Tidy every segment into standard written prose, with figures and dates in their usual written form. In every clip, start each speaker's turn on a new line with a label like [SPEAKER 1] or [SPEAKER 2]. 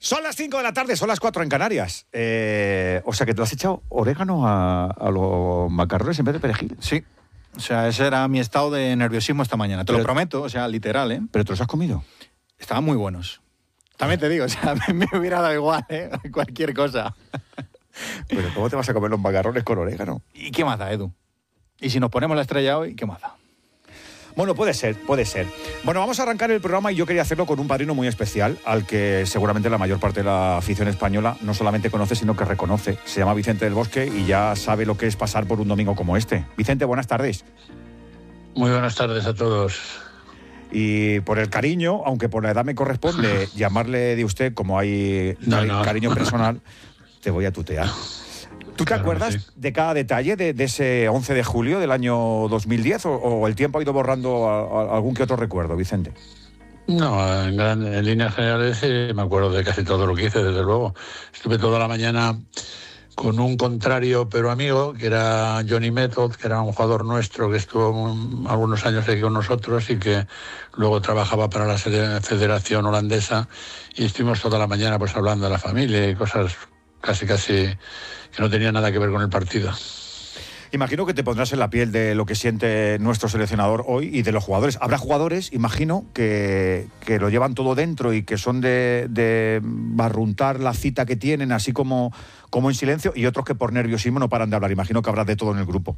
[SPEAKER 1] Son las 5 de la tarde, son las 4 en Canarias. O sea que te has echado orégano a los macarrones en vez de perejil.
[SPEAKER 2] Sí. O sea, ese era mi estado de nerviosismo esta mañana. Te lo prometo, o sea, literal, ¿eh?
[SPEAKER 1] ¿Pero te los has comido?
[SPEAKER 2] Estaban muy buenos. También te digo, o sea, me hubiera dado igual, ¿eh? Cualquier cosa.
[SPEAKER 1] Pero ¿cómo te vas a comer los macarrones con orégano?
[SPEAKER 2] ¿Y qué más da, Edu? Y si nos ponemos la estrella hoy, ¿qué más da?
[SPEAKER 1] Bueno, puede ser. Bueno, vamos a arrancar el programa y yo quería hacerlo con un padrino muy especial, al que seguramente la mayor parte de la afición española no solamente conoce, sino que reconoce. Se llama Vicente del Bosque y ya sabe lo que es pasar por un domingo como este. Vicente, buenas tardes.
[SPEAKER 3] Muy buenas tardes a todos.
[SPEAKER 1] Y por el cariño, aunque por la edad me corresponde llamarle de usted, como hay cariño personal, te voy a tutear. ¿Tú te acuerdas de cada detalle de ese 11 de julio del año 2010 o el tiempo ha ido borrando algún que otro recuerdo, Vicente?
[SPEAKER 3] No, en líneas generales me acuerdo de casi todo lo que hice, desde luego. Estuve toda la mañana con un contrario pero amigo, que era Johnny Method, que era un jugador nuestro que estuvo algunos años aquí con nosotros y que luego trabajaba para la Federación Holandesa, y estuvimos toda la mañana pues hablando de la familia y cosas casi que no tenía nada que ver con el partido.
[SPEAKER 1] Imagino que te pondrás en la piel de lo que siente nuestro seleccionador hoy y de los jugadores. Habrá jugadores, imagino, que lo llevan todo dentro y que son de barruntar la cita que tienen, así como en silencio, y otros que por nerviosismo no paran de hablar. Imagino que habrá de todo en el grupo.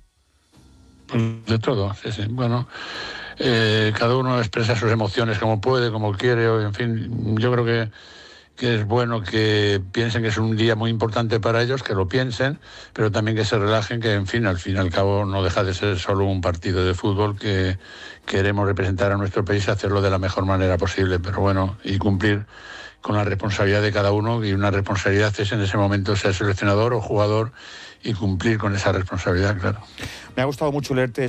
[SPEAKER 3] De todo, sí. Bueno, cada uno expresa sus emociones como puede, como quiere, en fin, yo creo que es bueno que piensen que es un día muy importante para ellos, que lo piensen, pero también que se relajen, que en fin, al fin y al cabo no deja de ser solo un partido de fútbol que queremos representar a nuestro país y hacerlo de la mejor manera posible, pero bueno, y cumplir con la responsabilidad de cada uno, y una responsabilidad es en ese momento ser seleccionador o jugador y cumplir con esa responsabilidad, claro.
[SPEAKER 1] Me ha gustado mucho leerte